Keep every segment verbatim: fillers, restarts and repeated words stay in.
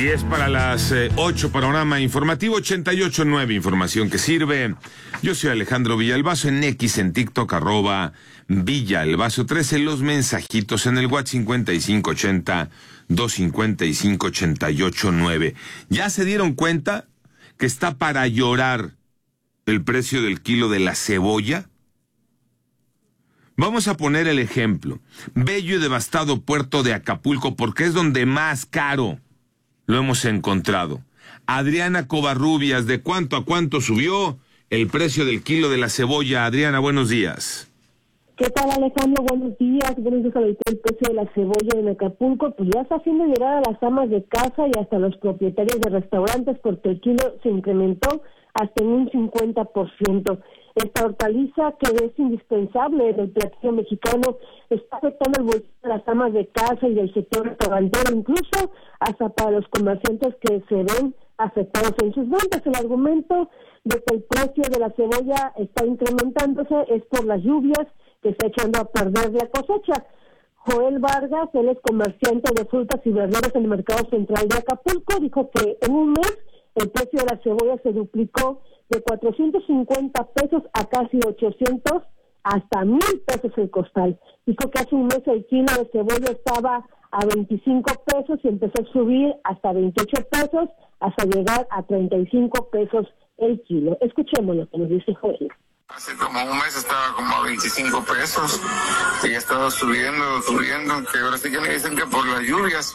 diez para las eh, ocho, panorama informativo ochenta y ocho punto nueve, información que sirve. Yo soy Alejandro Villalbazo, en X, en TikTok, arroba Villalbazo trece, los mensajitos en el WhatsApp cincuenta y cinco ochenta, doscientos cincuenta y cinco, ochenta y ocho nueve. ¿Ya se dieron cuenta que está para llorar el precio del kilo de la cebolla? Vamos a poner el ejemplo. Bello y devastado puerto de Acapulco, porque es donde más caro lo hemos encontrado. Adriana Covarrubias, ¿de cuánto a cuánto subió el precio del kilo de la cebolla? Adriana, buenos días. ¿Qué tal, Alejandro? Buenos días. Buenos días. Ahorita el precio de la cebolla en Acapulco pues ya está haciendo llegar a las amas de casa y hasta los propietarios de restaurantes, porque el kilo se incrementó hasta en un cincuenta por ciento. Esta hortaliza, que es indispensable del platillo mexicano, está afectando el bolsillo de las amas de casa y del sector restaurantero, incluso hasta para los comerciantes que se ven afectados en sus ventas. El argumento de que el precio de la cebolla está incrementándose es por las lluvias que está echando a perder la cosecha. Joel Vargas, él es comerciante de frutas y verduras en el mercado central de Acapulco, dijo que en un mes el precio de la cebolla se duplicó de cuatrocientos cincuenta pesos a casi ochocientos, hasta mil pesos el costal. Dijo que hace un mes el kilo de cebolla estaba a veinticinco pesos y empezó a subir hasta veintiocho pesos, hasta llegar a treinta y cinco pesos el kilo. Escuchemos lo que nos dice Joel. Hace como un mes estaba como a veinticinco pesos y ha estado subiendo, subiendo, que ahora sí que me dicen que por las lluvias.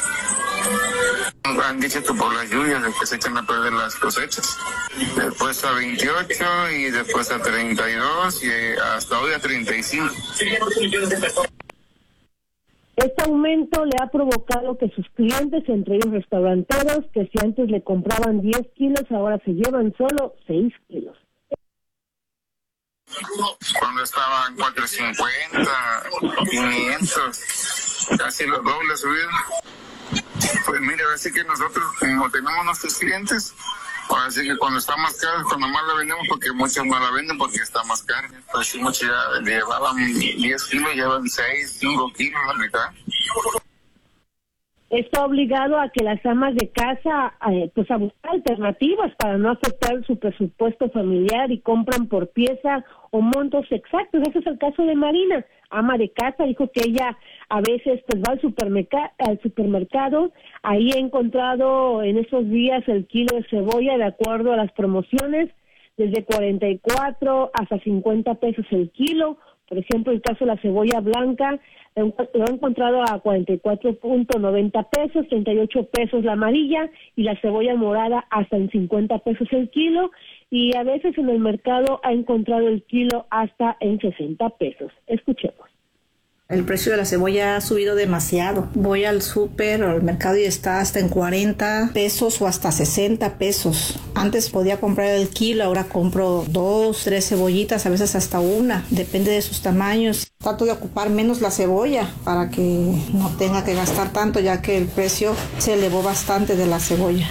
Han dicho que por las lluvias de que se echan a perder las cosechas. Después a veintiocho y después a treinta y dos y hasta hoy a treinta y cinco. Este aumento le ha provocado que sus clientes, entre ellos restauranteros, que si antes le compraban diez kilos, ahora se llevan solo seis kilos. Cuando estaban cuatro cincuenta, quinientos, casi los dobles subieron. Pues mire, así que nosotros, como tenemos nuestros clientes, así que cuando está más caro, cuando más la vendemos, porque muchos no la venden porque está más cara. Pues sí, muchos ya llevaban diez kilos, llevan seis, cinco kilos, la mitad. Está obligado a que las amas de casa, eh, pues a buscar alternativas para no afectar su presupuesto familiar y compran por pieza o montos exactos. Ese es el caso de Marina, ama de casa. Dijo que ella a veces pues va al supermercado, al supermercado, ahí ha encontrado en esos días el kilo de cebolla de acuerdo a las promociones, desde cuarenta y cuatro hasta cincuenta pesos el kilo. Por ejemplo, el caso de la cebolla blanca, lo ha encontrado a cuarenta y cuatro punto noventa pesos, treinta y ocho pesos la amarilla, y la cebolla morada hasta en cincuenta pesos el kilo, y a veces en el mercado ha encontrado el kilo hasta en sesenta pesos. Escuchemos. El precio de la cebolla ha subido demasiado. Voy al súper o al mercado y está hasta en cuarenta pesos o hasta sesenta pesos. Antes podía comprar el kilo, ahora compro dos, tres cebollitas, a veces hasta una. Depende de sus tamaños. Trato de ocupar menos la cebolla para que no tenga que gastar tanto, ya que el precio se elevó bastante de la cebolla.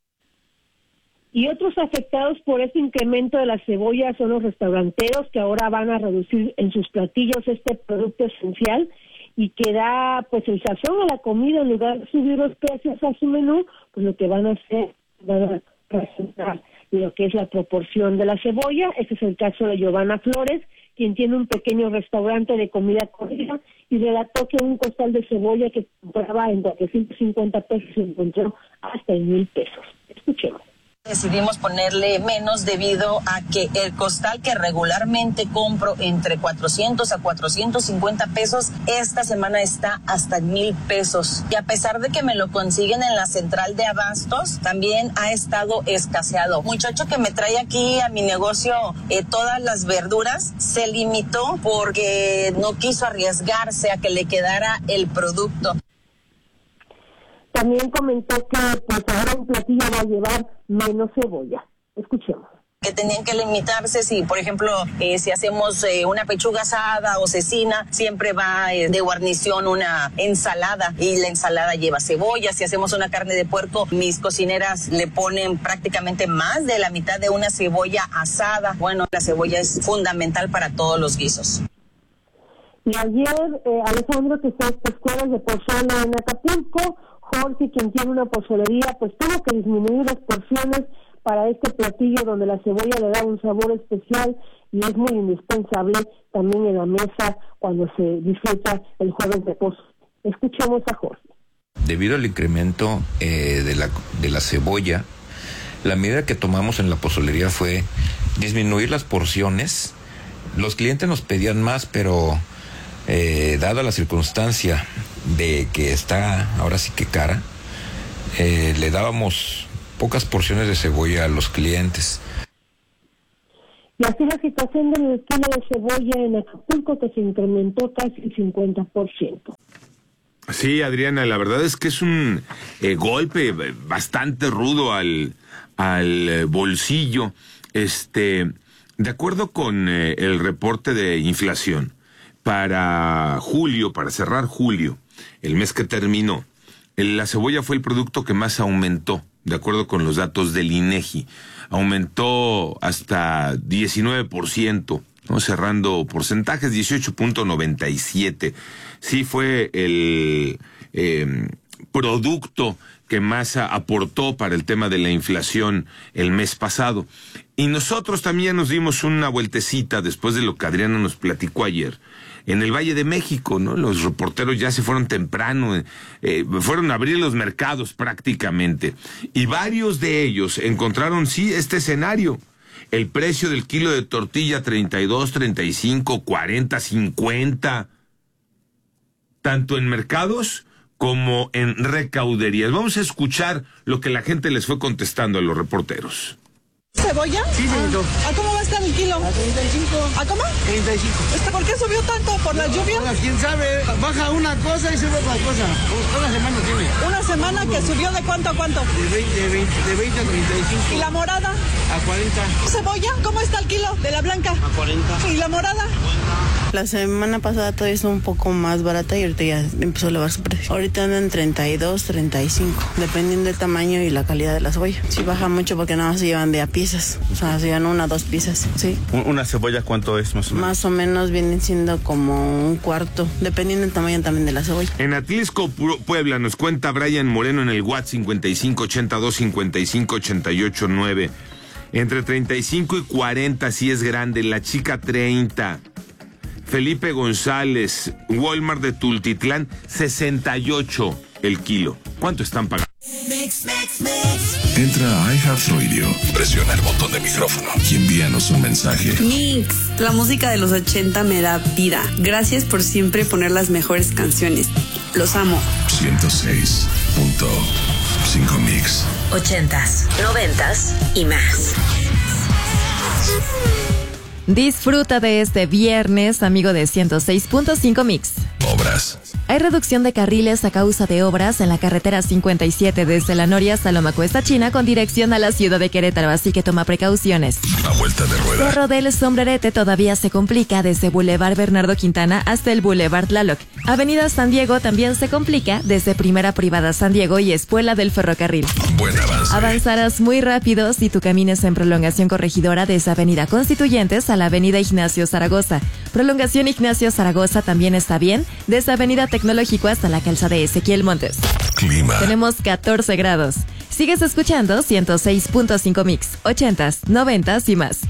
Y otros afectados por este incremento de la cebolla son los restauranteros, que ahora van a reducir en sus platillos este producto esencial y que da pues el sazón a la comida. En lugar de subir los precios a su menú, pues lo que van a hacer, van a presentar lo que es la proporción de la cebolla. Ese es el caso de Giovanna Flores, quien tiene un pequeño restaurante de comida corrida, y relató que un costal de cebolla que compraba en cuatrocientos cincuenta pesos se encontró hasta en mil pesos. Escuchemos. Decidimos ponerle menos debido a que el costal que regularmente compro entre cuatrocientos a cuatrocientos cincuenta pesos, esta semana está hasta mil pesos. Y a pesar de que me lo consiguen en la central de abastos, también ha estado escaseado. Muchacho que me trae aquí a mi negocio eh, todas las verduras, se limitó porque no quiso arriesgarse a que le quedara el producto. También comentó que pues ahora un platillo va a llevar menos cebolla. Escuchemos. Que tenían que limitarse, si por ejemplo, eh, si hacemos eh, una pechuga asada o cecina, siempre va eh, de guarnición una ensalada, y la ensalada lleva cebolla. Si hacemos una carne de puerco, mis cocineras le ponen prácticamente más de la mitad de una cebolla asada. Bueno, la cebolla es fundamental para todos los guisos. Y ayer, eh, Alejandro, que está en escuelas de Pozona en Acapulco, Jorge, quien tiene una pozolería, pues tuvo que disminuir las porciones para este platillo donde la cebolla le da un sabor especial y es muy indispensable también en la mesa cuando se disfruta el jueves de pozole. Escuchemos a Jorge. Debido al incremento eh, de la de la cebolla, la medida que tomamos en la pozolería fue disminuir las porciones. Los clientes nos pedían más, pero eh, dada la circunstancia de que está ahora sí que cara, eh, le dábamos pocas porciones de cebolla a los clientes. Y así la situación del kilo de cebolla en Acapulco, que se incrementó casi el cincuenta por ciento. Sí, Adriana, la verdad es que es un eh, golpe bastante rudo al, al eh, bolsillo. Este, de acuerdo con eh, el reporte de inflación, para julio, para cerrar julio, el mes que terminó, la cebolla fue el producto que más aumentó, de acuerdo con los datos del INEGI. Aumentó hasta diecinueve por ciento, ¿no? Cerrando porcentajes, dieciocho punto noventa y siete. Sí fue el eh, producto que más aportó para el tema de la inflación el mes pasado. Y nosotros también nos dimos una vueltecita después de lo que Adriana nos platicó ayer. En el Valle de México, ¿no? Los reporteros ya se fueron temprano, eh, fueron a abrir los mercados prácticamente. Y varios de ellos encontraron, sí, este escenario. El precio del kilo de tortilla, treinta y dos, treinta y cinco, cuarenta, cincuenta. Tanto en mercados como en recauderías. Vamos a escuchar lo que la gente les fue contestando a los reporteros. ¿Cebolla? Sí, señor. Ah, ¿a cómo va a estar el kilo? A treinta y cinco. ¿A cómo? treinta y cinco. Este, ¿por qué subió tanto? ¿Por la lluvia? Ahora, quién sabe, baja una cosa y sube otra cosa. Una semana tiene. ¿Una semana que subió de cuánto a cuánto? De veinte, de veinte, de veinte a treinta y cinco. ¿Y la morada? A cuarenta. ¿Cebolla? ¿Cómo está el kilo de la blanca? A cuarenta. ¿Y la morada? La semana pasada todavía está un poco más barata y ahorita ya empezó a elevar su precio. Ahorita anda en treinta y dos, treinta y cinco, dependiendo del tamaño y la calidad de la cebolla. Sí baja mucho porque nada más se llevan de a piezas, o sea, se llevan una o dos piezas, sí. ¿Una cebolla cuánto es más o menos? Más o menos vienen siendo como un cuarto, dependiendo del tamaño también de la cebolla. En Atlisco, Puebla, nos cuenta Brian Moreno en el WhatsApp cincuenta y cinco ochenta y dos cincuenta y cinco ochenta y ocho nueve. Entre treinta y cinco y cuarenta si es grande, la chica treinta. Felipe González, Walmart de Tultitlán, sesenta y ocho el kilo. ¿Cuánto están pagando? Mix, mix, mix. Entra a iHeartRadio, presiona el botón de micrófono y envíanos un mensaje. Mix, la música de los ochenta me da vida. Gracias por siempre poner las mejores canciones. Los amo. ciento seis punto cinco Mix. Ochentas, noventas y más. Disfruta de este viernes, amigo de ciento seis punto cinco Mix. Obras. Hay reducción de carriles a causa de obras en la carretera cincuenta y siete desde La Noria hasta Loma Cuesta China con dirección a la ciudad de Querétaro, así que toma precauciones. A vuelta de rueda. Cerro del Sombrerete todavía se complica desde Boulevard Bernardo Quintana hasta el Boulevard Tlaloc. Avenida San Diego también se complica desde Primera Privada San Diego y Espuela del Ferrocarril. Buen avance. Avanzarás muy rápido si tu camines en prolongación corregidora desde Avenida Constituyentes a la Avenida Ignacio Zaragoza. Prolongación Ignacio Zaragoza también está bien desde Avenida Tecnológico hasta la calzada de Ezequiel Montes. Clima. Tenemos catorce grados. Sigues escuchando ciento seis punto cinco Mix, ochentas, noventas y más.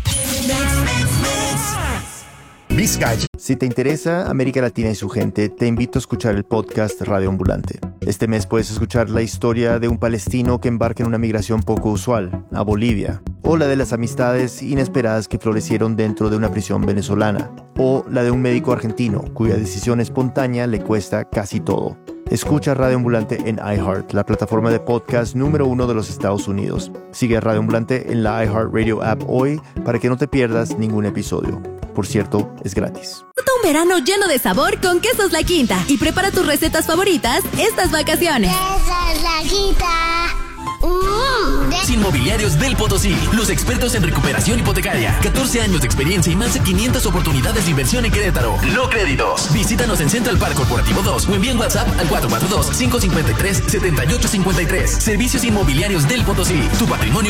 Vizcaya. Si te interesa América Latina y su gente, te invito a escuchar el podcast Radio Ambulante. Este mes puedes escuchar la historia de un palestino que embarca en una migración poco usual, a Bolivia, o la de las amistades inesperadas que florecieron dentro de una prisión venezolana, o la de un médico argentino cuya decisión espontánea le cuesta casi todo. Escucha Radio Ambulante en iHeart, la plataforma de podcast número uno de los Estados Unidos. Sigue a Radio Ambulante en la iHeartRadio app hoy para que no te pierdas ningún episodio. Por cierto, es gratis. Un verano lleno de sabor con Quesos La Quinta y prepara tus recetas favoritas estas vacaciones. Quesos La Quinta. Mm, de... Inmobiliarios del Potosí, los expertos en recuperación hipotecaria. catorce años de experiencia y más de quinientas oportunidades de inversión en Querétaro. No créditos. Visítanos en Central Park Corporativo dos o envía un WhatsApp al cuatro cuatro dos, cinco cinco tres, siete ocho cinco tres. Servicios Inmobiliarios del Potosí. Tu patrimonio no es...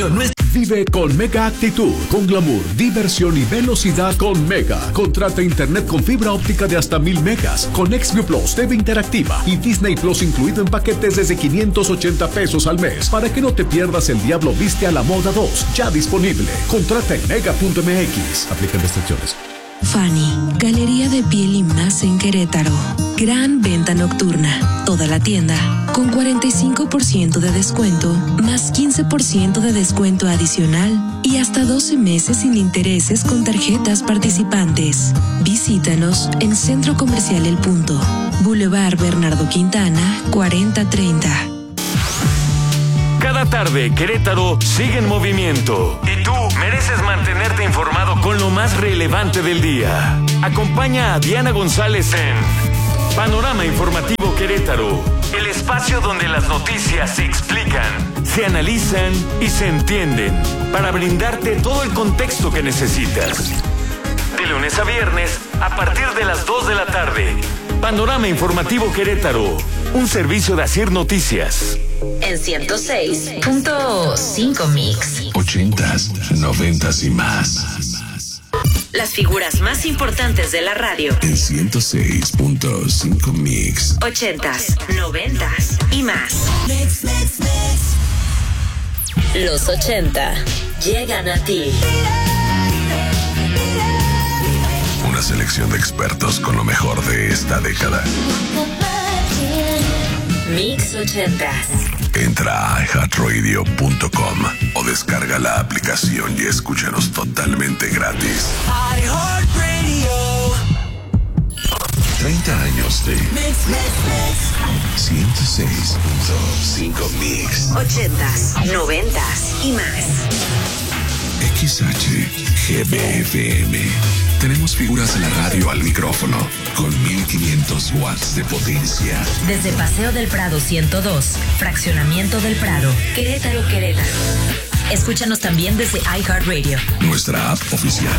Vive con Mega Actitud, con glamour, diversión y velocidad con Mega. Contrata internet con fibra óptica de hasta mil megas, con XView Plus, T V interactiva y Disney Plus incluido en paquetes desde quinientos ochenta pesos al mes, para que no te pierdas El Diablo Viste a la Moda dos, ya disponible. Contrata en mega punto m x. Aplican restricciones. Fanny, Galería de Piel y Más en Querétaro. Gran venta nocturna. Toda la tienda con cuarenta y cinco por ciento de descuento, más quince por ciento de descuento adicional y hasta doce meses sin intereses con tarjetas participantes. Visítanos en Centro Comercial El Punto, Boulevard Bernardo Quintana, cuarenta treinta. Cada tarde, Querétaro sigue en movimiento. Y tú mereces mantenerte informado con lo más relevante del día. Acompaña a Diana González en Panorama Informativo Querétaro, el espacio donde las noticias se explican, se analizan y se entienden, para brindarte todo el contexto que necesitas. De lunes a viernes, a partir de las dos de la tarde. Panorama Informativo Querétaro, un servicio de Asir Noticias. En ciento seis punto cinco Mix. Ochentas, noventas y más. Las figuras más importantes de la radio. En ciento seis punto cinco Mix. Ochentas, noventas y más. Mix, mix, mix. Los ochenta llegan a ti. Una selección de expertos con lo mejor de esta década. Mix ochentas. Entra a i heart radio punto com o descarga la aplicación y escúchanos totalmente gratis. iHeartRadio. treinta años de Mix, mix, mix. ciento seis punto cinco Mix. Ochentas, noventas y más. X H G B F M. Tenemos figuras de la radio al micrófono con mil quinientos watts de potencia. Desde Paseo del Prado ciento dos, Fraccionamiento del Prado, Querétaro, Querétaro. Escúchanos también desde iHeartRadio. Nuestra app oficial.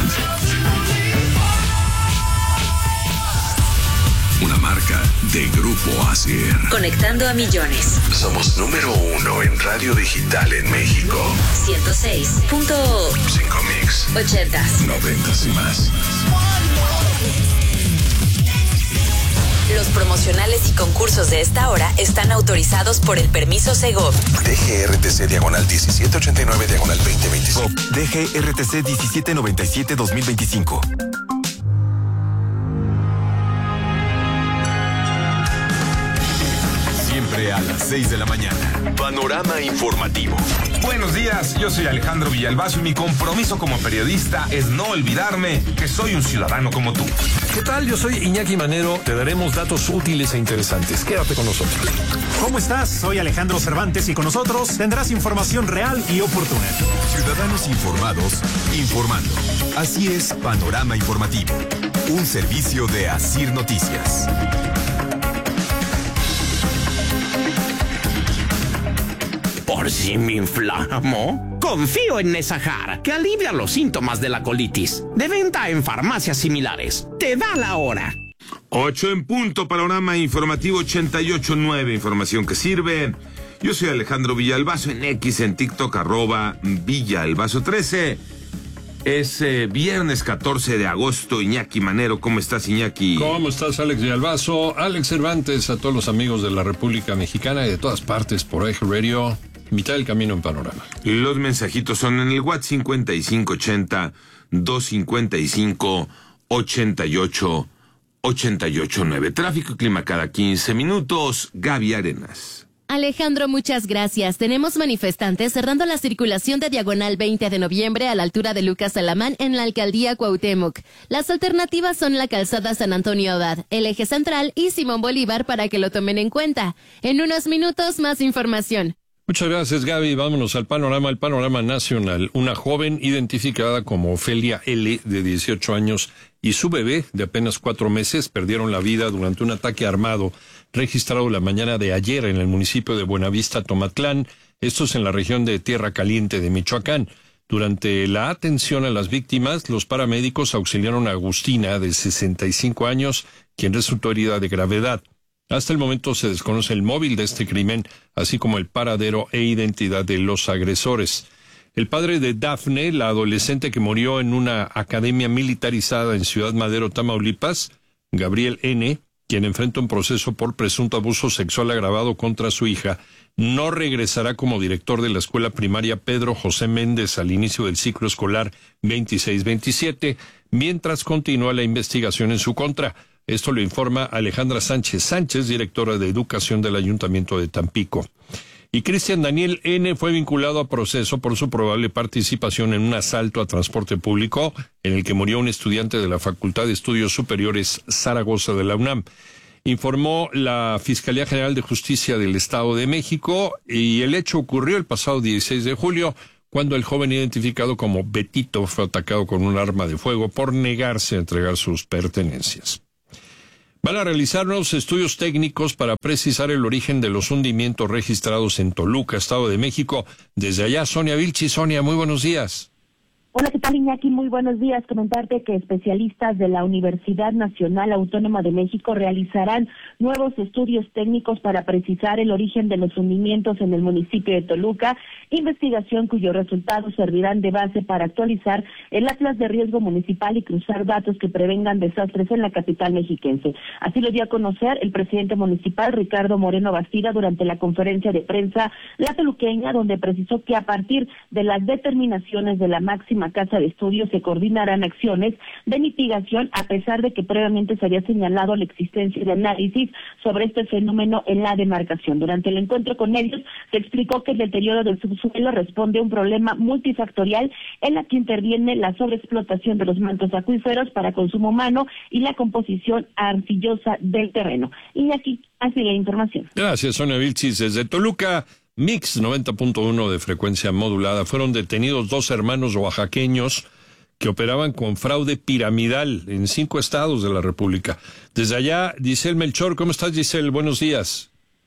Una marca de Grupo Asir. Conectando a millones. Somos número uno en radio digital en México. ciento seis punto cinco Mix. Ochentas. Noventas y más. Los promocionales y concursos de esta hora están autorizados por el permiso Segov. D G R T C diagonal diecisiete ochenta y nueve diagonal veinte veinticinco. D G R T C diecisiete noventa y siete dos mil veinticinco. Siempre a las seis de la mañana. Panorama Informativo. Buenos días, yo soy Alejandro Villalbazo y mi compromiso como periodista es no olvidarme que soy un ciudadano como tú. ¿Qué tal? Yo soy Iñaki Manero. Te daremos datos útiles e interesantes. Quédate con nosotros. ¿Cómo estás? Soy Alejandro Cervantes y con nosotros tendrás información real y oportuna. Ciudadanos informados, informando. Así es Panorama Informativo. Un servicio de Asir Noticias. ¿Por si me inflamo? Confío en Nesahar, que alivia los síntomas de la colitis. De venta en farmacias similares. Te da la hora. Ocho en punto, Panorama Informativo ochenta y ocho punto nueve, información que sirve. Yo soy Alejandro Villalbazo en X, en TikTok, arroba Villalbazo trece. Es eh, viernes catorce de agosto. Iñaki Manero, ¿cómo estás, Iñaki? ¿Cómo estás, Alex Villalbazo? Alex Cervantes, a todos los amigos de la República Mexicana y de todas partes por iHeartRadio. Mitad del camino en Panorama. Los mensajitos son en el WhatsApp cincuenta y cinco ochenta, doscientos cincuenta y cinco, ochenta y ocho, ochenta y ocho nueve. Tráfico y clima cada quince minutos. Gaby Arenas. Alejandro, muchas gracias. Tenemos manifestantes cerrando la circulación de Diagonal veinte de noviembre a la altura de Lucas Alamán en la alcaldía Cuauhtémoc. Las alternativas son la calzada San Antonio Abad, el eje central y Simón Bolívar para que lo tomen en cuenta. En unos minutos más información. Muchas gracias, Gaby. Vámonos al panorama, el panorama nacional. Una joven identificada como Ofelia L., de dieciocho años, y su bebé, de apenas cuatro meses, perdieron la vida durante un ataque armado registrado la mañana de ayer en el municipio de Buenavista, Tomatlán, estos en la región de Tierra Caliente de Michoacán. Durante la atención a las víctimas, los paramédicos auxiliaron a Agustina, de sesenta y cinco años, quien resultó herida de gravedad. Hasta el momento se desconoce el móvil de este crimen, así como el paradero e identidad de los agresores. El padre de Dafne, la adolescente que murió en una academia militarizada en Ciudad Madero, Tamaulipas, Gabriel N., quien enfrenta un proceso por presunto abuso sexual agravado contra su hija, no regresará como director de la escuela primaria Pedro José Méndez al inicio del ciclo escolar veintiséis veintisiete, mientras continúa la investigación en su contra. Esto lo informa Alejandra Sánchez Sánchez, directora de Educación del Ayuntamiento de Tampico. Y Cristian Daniel N. fue vinculado a proceso por su probable participación en un asalto a transporte público en el que murió un estudiante de la Facultad de Estudios Superiores Zaragoza de la UNAM. Informó la Fiscalía General de Justicia del Estado de México, y el hecho ocurrió el pasado dieciséis de julio, cuando el joven identificado como Betito fue atacado con un arma de fuego por negarse a entregar sus pertenencias. Van a realizar nuevos estudios técnicos para precisar el origen de los hundimientos registrados en Toluca, Estado de México. Desde allá, Sonia Vilchi. Sonia, muy buenos días. Hola, ¿qué tal, Iñaki? Muy buenos días. Comentarte que especialistas de la Universidad Nacional Autónoma de México realizarán nuevos estudios técnicos para precisar el origen de los hundimientos en el municipio de Toluca, investigación cuyos resultados servirán de base para actualizar el atlas de riesgo municipal y cruzar datos que prevengan desastres en la capital mexiquense. Así lo dio a conocer el presidente municipal, Ricardo Moreno Bastida, durante la conferencia de prensa La Toluqueña, donde precisó que a partir de las determinaciones de la máxima Casa de Estudios se coordinarán acciones de mitigación, a pesar de que previamente se había señalado la existencia de análisis sobre este fenómeno en la demarcación. Durante el encuentro con ellos se explicó que el deterioro del subsuelo responde a un problema multifactorial en la que interviene la sobreexplotación de los mantos acuíferos para consumo humano y la composición arcillosa del terreno. Y aquí así la información. Gracias, Sonia Vilchis. Desde Toluca, Mix noventa punto uno de frecuencia modulada. Fueron detenidos dos hermanos oaxaqueños que operaban con fraude piramidal en cinco estados de la República. Desde allá, Giselle Melchor. ¿Cómo estás, Giselle? Buenos días.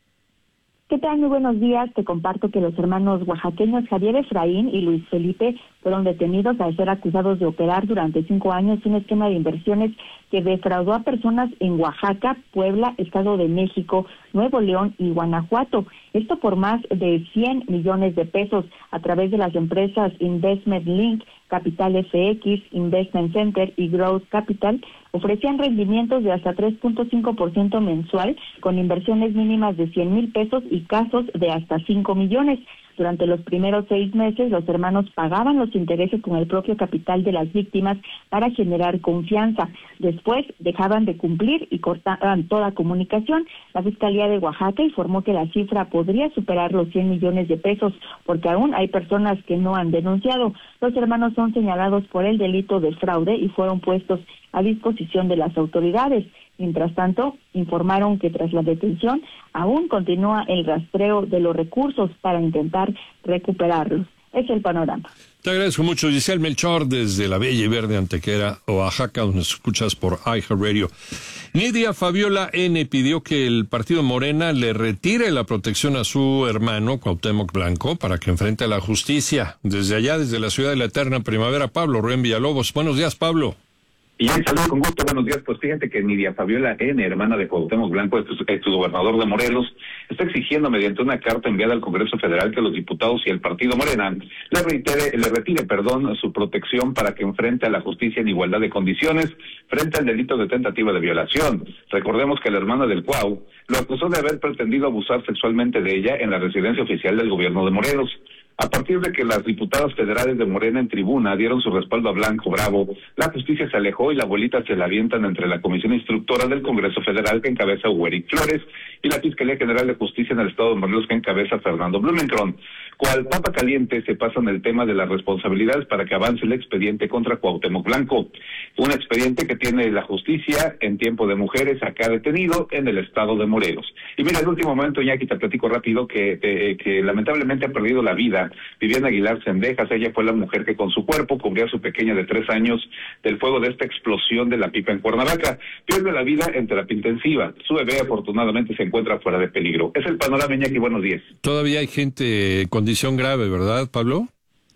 ¿Qué tal? Muy buenos días. Te comparto que los hermanos oaxaqueños Javier Efraín y Luis Felipe fueron detenidos al ser acusados de operar durante cinco años un esquema de inversiones que defraudó a personas en Oaxaca, Puebla, Estado de México, Nuevo León y Guanajuato. Esto por más de cien millones de pesos a través de las empresas Investment Link, Capital F X, Investment Center y Growth Capital. Ofrecían rendimientos de hasta tres punto cinco por ciento mensual con inversiones mínimas de cien mil pesos y casos de hasta cinco millones. Durante los primeros seis meses, los hermanos pagaban los intereses con el propio capital de las víctimas para generar confianza. Después, dejaban de cumplir y cortaban toda comunicación. La Fiscalía de Oaxaca informó que la cifra podría superar los cien millones de pesos, porque aún hay personas que no han denunciado. Los hermanos son señalados por el delito de fraude y fueron puestos a disposición de las autoridades. Mientras tanto, informaron que tras la detención aún continúa el rastreo de los recursos para intentar recuperarlos. Es el panorama. Te agradezco mucho, Giselle Melchor, desde la bella y verde Antequera, Oaxaca, donde nos escuchas por iHeartRadio. Nidia Fabiola N. pidió que el partido Morena le retire la protección a su hermano, Cuauhtémoc Blanco, para que enfrente a la justicia. Desde allá, desde la ciudad de la eterna primavera, Pablo Rubén Villalobos. Buenos días, Pablo. Y un saludo con gusto, buenos días. Pues fíjate que Nidia Fabiola N., hermana de Cuauhtémoc Blanco, ex gobernador de Morelos, está exigiendo mediante una carta enviada al Congreso Federal que los diputados y el partido Morena le reitere, le retire, perdón, su protección para que enfrente a la justicia en igualdad de condiciones frente al delito de tentativa de violación. Recordemos que la hermana del Cuau lo acusó de haber pretendido abusar sexualmente de ella en la residencia oficial del gobierno de Morelos. A partir de que las diputadas federales de Morena en tribuna dieron su respaldo a Blanco Bravo, la justicia se alejó y la bolita se la avientan entre la Comisión Instructora del Congreso Federal, que encabeza Hueric Flores, y la Fiscalía General de Justicia en el Estado de Morelos, que encabeza Fernando Blumenkron. Cual papa caliente se pasan el tema de las responsabilidades para que avance el expediente contra Cuauhtémoc Blanco. Un expediente que tiene la justicia en tiempo de mujeres acá detenido en el Estado de Morelos. Y mira, en el último momento, Iñaki, te platico rápido que, que, que lamentablemente ha perdido la vida Viviana Aguilar Cendejas. Ella fue la mujer que con su cuerpo cubría a su pequeña de tres años del fuego de esta explosión de la pipa en Cuernavaca. Pierde la vida en terapia intensiva. Su bebé afortunadamente se encuentra fuera de peligro. Es el panorama, Iñaki, buenos días. Todavía hay gente en condición grave, ¿verdad, Pablo?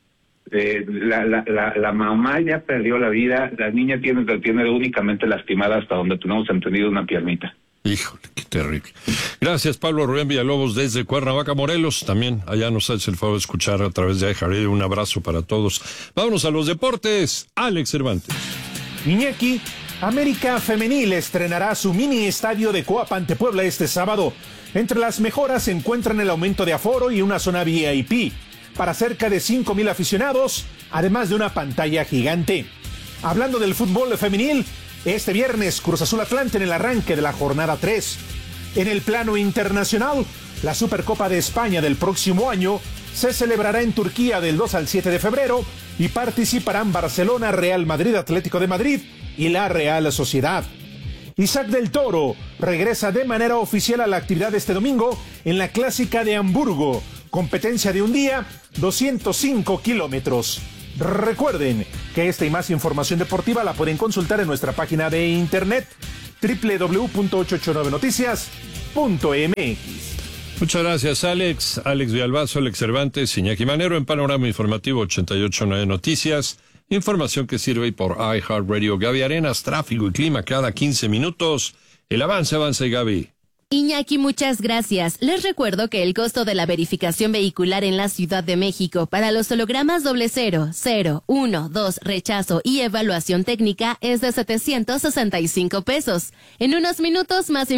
Eh, la, la, la, la mamá ya perdió la vida, la niña tiene, tiene únicamente lastimada hasta donde tenemos entendido una piernita. Híjole, qué terrible. Gracias, Pablo Rubén Villalobos, desde Cuernavaca, Morelos. También allá nos hace el favor de escuchar a través de iHeartRadio. Un abrazo para todos. Vámonos a los deportes. Alex Cervantes. Iñaki, América Femenil estrenará su mini estadio de Coapa ante Puebla este sábado. Entre las mejoras se encuentran el aumento de aforo y una zona V I P para cerca de cinco mil aficionados, además de una pantalla gigante. Hablando del fútbol femenil, este viernes Cruz Azul Atlante en el arranque de la jornada tres. En el plano internacional, la Supercopa de España del próximo año se celebrará en Turquía del dos al siete de febrero y participarán Barcelona, Real Madrid, Atlético de Madrid y la Real Sociedad. Isaac del Toro regresa de manera oficial a la actividad este domingo en la Clásica de Hamburgo, competencia de un día, doscientos cinco kilómetros. Recuerden que esta y más información deportiva la pueden consultar en nuestra página de internet doble u doble u doble u punto ochocientos ochenta y nueve noticias punto m x. Muchas gracias, Alex. Alex Villalbazo, Alex Cervantes, Iñaki Manero en Panorama Informativo ochenta y ocho punto nueve Noticias. Información que sirve por iHeartRadio. Gaby Arenas, tráfico y clima cada quince minutos. El avance, avance, Gaby. Iñaki, muchas gracias. Les recuerdo que el costo de la verificación vehicular en la Ciudad de México para los hologramas doble cero, cero, uno, dos, rechazo y evaluación técnica es de setecientos sesenta y cinco pesos. En unos minutos más